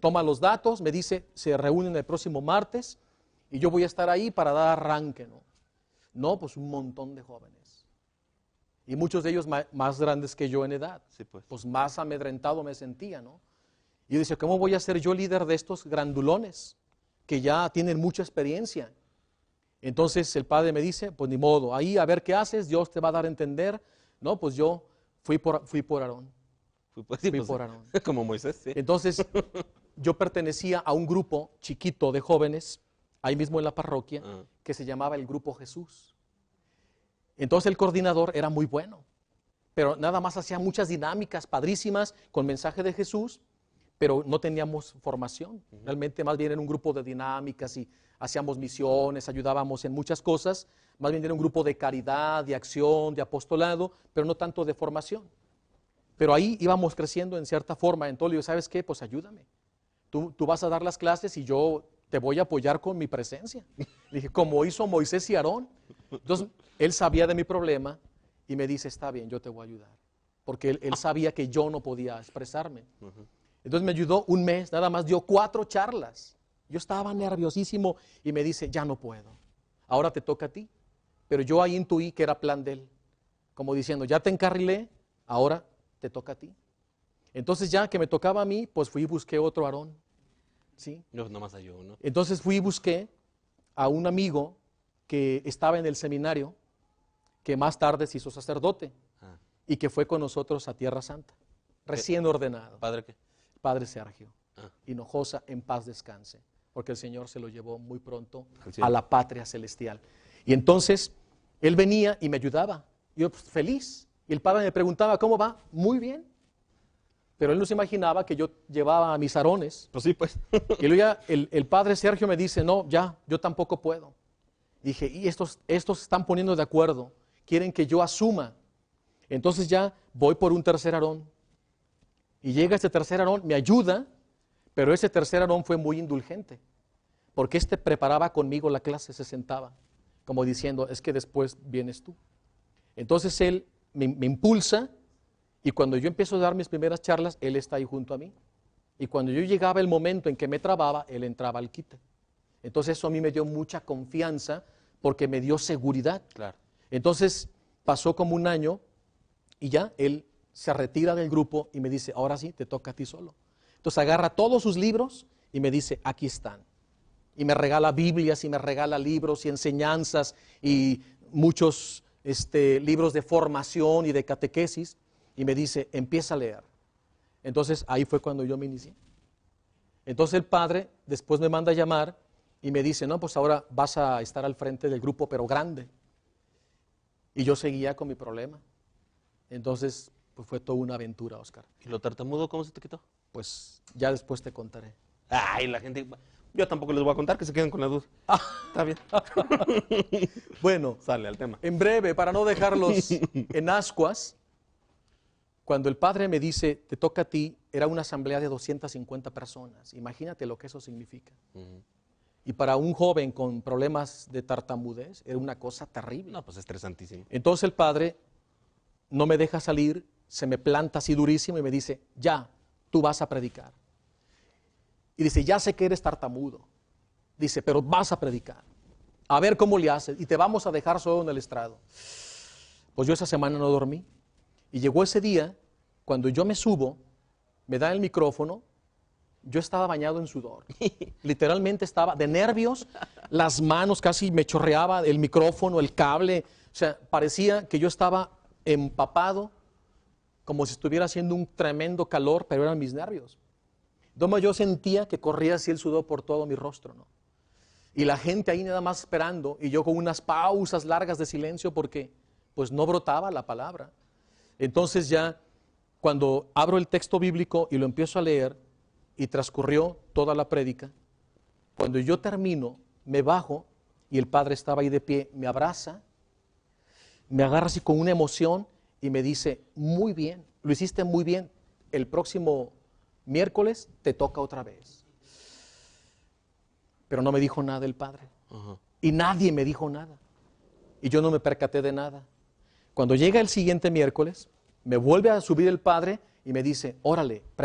toma los datos, me dice, se reúnen el próximo martes y yo voy a estar ahí para dar arranque, ¿no? No, pues un montón de jóvenes. Y muchos de ellos más grandes que yo en edad. Sí, pues. Pues más amedrentado me sentía, ¿no? Y yo decía, ¿cómo voy a ser yo líder de estos grandulones que ya tienen mucha experiencia? Entonces el padre me dice, pues ni modo, ahí a ver qué haces, Dios te va a dar a entender. No, pues yo fui por Aarón. Fui por Aarón. Como Moisés, sí. Entonces yo pertenecía a un grupo chiquito de jóvenes, ahí mismo en la parroquia, que se llamaba el Grupo Jesús. Entonces el coordinador era muy bueno, pero nada más hacía muchas dinámicas padrísimas con mensaje de Jesús, pero no teníamos formación. Realmente más bien era un grupo de dinámicas y hacíamos misiones, ayudábamos en muchas cosas, más bien era un grupo de caridad, de acción, de apostolado, pero no tanto de formación. Pero ahí íbamos creciendo en cierta forma. Entonces le digo, ¿sabes qué? Pues ayúdame. Tú vas a dar las clases y yo te voy a apoyar con mi presencia. Dije, como hizo Moisés y Aarón. Entonces él sabía de mi problema y me dice, está bien, yo te voy a ayudar. Porque él sabía que yo no podía expresarme. Entonces me ayudó un mes, nada más dio 4 charlas. Yo estaba nerviosísimo y me dice, ya no puedo. Ahora te toca a ti. Pero yo ahí intuí que era plan de él. Como diciendo, ya te encarrilé, ahora te toca a ti. Entonces ya que me tocaba a mí, pues fui y busqué otro Aarón. ¿Sí? No, nomás hay uno. Entonces fui y busqué a un amigo que estaba en el seminario, que más tarde se hizo sacerdote y que fue con nosotros a Tierra Santa, recién ordenado. ¿Padre qué? Padre Sergio Hinojosa, en paz descanse, porque el Señor se lo llevó muy pronto Sí. a la patria celestial. Y entonces él venía y me ayudaba, yo pues, feliz. Y el padre me preguntaba, ¿cómo va? Muy bien. Pero él no se imaginaba que yo llevaba a mis Aarones. Pues sí, pues. Y luego ya el padre Sergio me dice, no, ya, yo tampoco puedo. Dije, y estos se están poniendo de acuerdo, quieren que yo asuma. Entonces ya voy por un tercer Aarón. Y llega este tercer Aarón, me ayuda, pero ese tercer Aarón fue muy indulgente. Porque preparaba conmigo la clase, se sentaba, como diciendo, es que después vienes tú. Entonces él me impulsa, y cuando yo empiezo a dar mis primeras charlas, él está ahí junto a mí. Y cuando yo llegaba el momento en que me trababa, él entraba al quite. Entonces eso a mí me dio mucha confianza porque me dio seguridad. Claro. Entonces pasó como un año y ya él se retira del grupo y me dice, ahora sí, te toca a ti solo. Entonces agarra todos sus libros y me dice, aquí están. Y me regala Biblias y me regala libros y enseñanzas y muchos libros de formación y de catequesis. Y me dice, empieza a leer. Entonces ahí fue cuando yo me inicié. Entonces el padre después me manda a llamar y me dice, no, pues ahora vas a estar al frente del grupo, pero grande. Y yo seguía con mi problema. Entonces, pues fue toda una aventura, Oscar. ¿Y lo tartamudo cómo se te quitó? Pues ya después te contaré. Ay, la gente... Yo tampoco les voy a contar, que se queden con la duda. Está bien. Bueno, Sale al tema. en breve, para no dejarlos en ascuas, cuando el padre me dice, te toca a ti, era una asamblea de 250 personas. Imagínate lo que eso significa. Y para un joven con problemas de tartamudez, era una cosa terrible. No, pues estresantísimo. Entonces el padre no me deja salir, se me planta así durísimo y me dice, ya, tú vas a predicar. Y dice, ya sé que eres tartamudo. Dice, pero vas a predicar. A ver cómo le haces y te vamos a dejar solo en el estrado. Pues yo esa semana no dormí. Y llegó ese día, cuando yo me subo, me da el micrófono, yo estaba bañado en sudor. Literalmente estaba de nervios, las manos casi me chorreaba el micrófono, el cable. O sea, parecía que yo estaba empapado, como si estuviera haciendo un tremendo calor, pero eran mis nervios. Entonces yo sentía que corría así el sudor por todo mi rostro, ¿no? Y la gente ahí nada más esperando, y yo con unas pausas largas de silencio porque pues no brotaba la palabra. Entonces ya cuando abro el texto bíblico y lo empiezo a leer, y transcurrió toda la prédica, cuando yo termino, me bajo y el padre estaba ahí de pie, me abraza, me agarra así con una emoción y me dice, muy bien, lo hiciste muy bien, el próximo miércoles te toca otra vez. Pero no me dijo nada el padre. Y nadie me dijo nada. Y yo no me percaté de nada. Cuando llega el siguiente miércoles, me vuelve a subir el padre y me dice, órale,